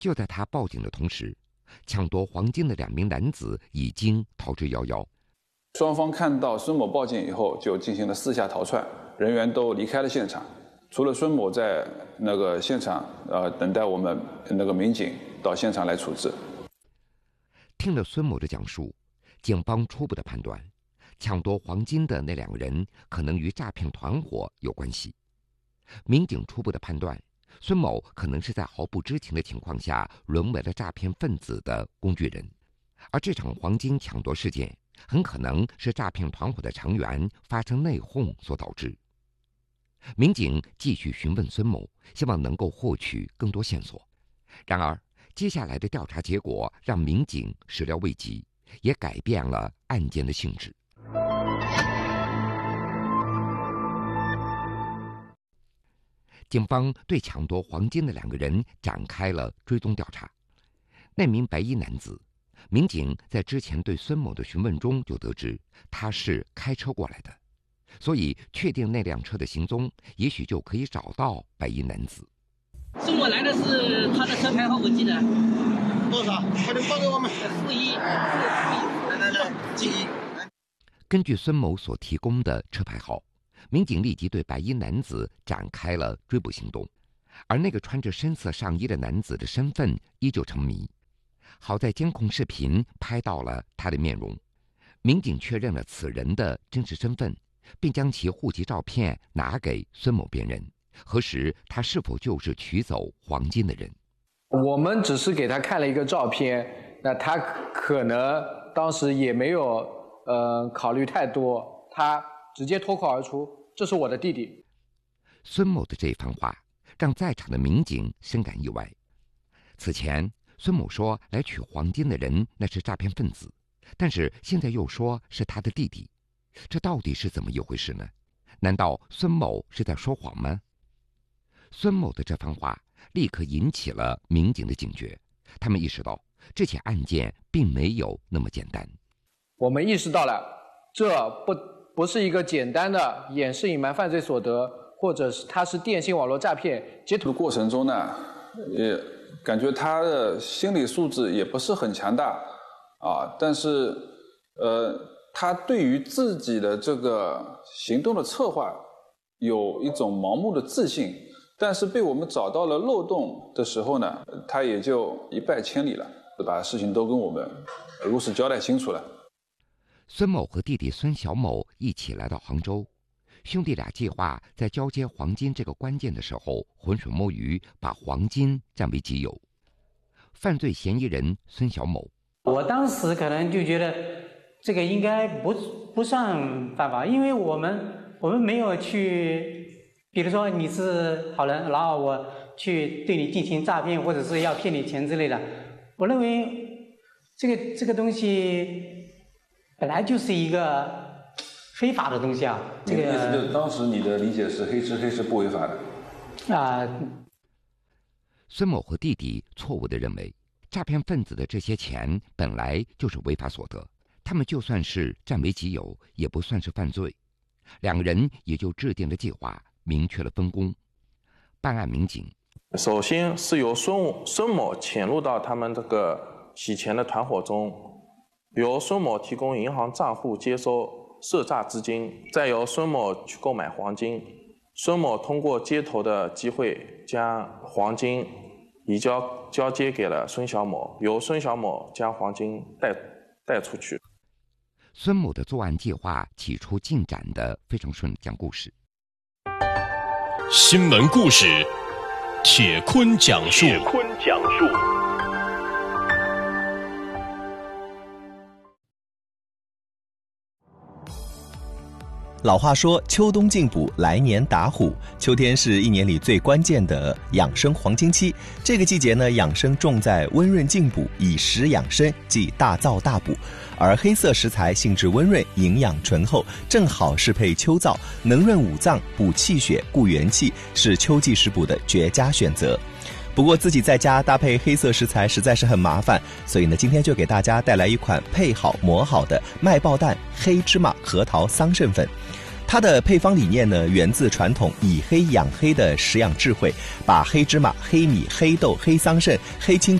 就在他报警的同时，抢夺黄金的2名男子已经逃之夭夭。 双方看到孙某报警以后，就进行了四下逃窜，人员都离开了现场，除了孙某在那个现场等待我们那个民警到现场来处置。 听了孙某的讲述，警方初步的判断，抢夺黄金的那2个人可能与诈骗团伙有关系。民警初步的判断，孙某可能是在毫不知情的情况下沦为了诈骗分子的工具人，而这场黄金抢夺事件很可能是诈骗团伙的成员发生内讧所导致。民警继续询问孙某，希望能够获取更多线索。然而，接下来的调查结果让民警始料未及，也改变了案件的性质。警方对抢夺黄金的2个人展开了追踪调查。那名白衣男子，民警在之前对孙某的询问中就得知他是开车过来的，所以确定那辆车的行踪，也许就可以找到白衣男子。 送我来的是他的车牌号，我记得多少？快点报给我们。 41。 根据孙某所提供的车牌号，民警立即对白衣男子展开了追捕行动，而那个穿着深色上衣的男子的身份依旧成谜。好在监控视频拍到了他的面容，民警确认了此人的真实身份，并将其户籍照片拿给孙某辨认，核实他是否就是取走黄金的人。 我们只是给他看了一个照片，那他可能当时也没有考虑太多，他直接脱口而出：“这是我的弟弟。” 孙某的这番话让在场的民警深感意外。此前，孙某说来取黄金的人那是诈骗分子，但是现在又说是他的弟弟，这到底是怎么一回事呢？难道孙某是在说谎吗？孙某的这番话立刻引起了民警的警觉，他们意识到这起案件并没有那么简单。 我们意识到了，这不是一个简单的掩饰隐瞒犯罪所得，或者是他是电信网络诈骗截图的过程中呢，也感觉他的心理素质也不是很强大啊，但是他对于自己的这个行动的策划有一种盲目的自信，但是被我们找到了漏洞的时候呢，他也就一败千里了，把事情都跟我们如实交代清楚了。 孙某和弟弟孙小某一起来到杭州，兄弟俩计划在交接黄金这个关键的时候浑水摸鱼，把黄金占为己有。犯罪嫌疑人孙小某， 我当时可能就觉得这个应该不算犯法，因为我们没有去，比如说你是好人，然后我去对你进行诈骗，或者是要骗你钱之类的。我认为这个东西本来就是一个非法的东西啊。这个意思就是当时你的理解是黑吃黑是不违法的啊。 孙某和弟弟错误地认为，诈骗分子的这些钱本来就是违法所得，他们就算是占为己有，也不算是犯罪。2个人也就制定了计划，明确了分工。办案民警首先是由孙某潜入到他们这个洗钱的团伙中，由孙某提供银行账户接收涉诈资金，再由孙某去购买黄金。孙某通过接头的机会将黄金交接给了孙小某，由孙小某将黄金带出去。 孙某的作案计划起初进展得非常顺。讲故事， 新闻故事，铁坤讲述。 老话说秋冬进补，来年打虎。秋天是一年里最关键的养生黄金期，这个季节呢，养生重在温润进补，以食养生，即大燥大补。而黑色食材性质温润，营养醇厚，正好适配秋燥，能润五脏，补气血，固元气，是秋季食补的绝佳选择。不过自己在家搭配黑色食材实在是很麻烦，所以呢，今天就给大家带来一款配好磨好的麦爆蛋黑芝麻核桃桑葚粉。 它的配方理念呢，源自传统以黑养黑的食养智慧，把黑芝麻、黑米、黑豆、黑桑葚、黑青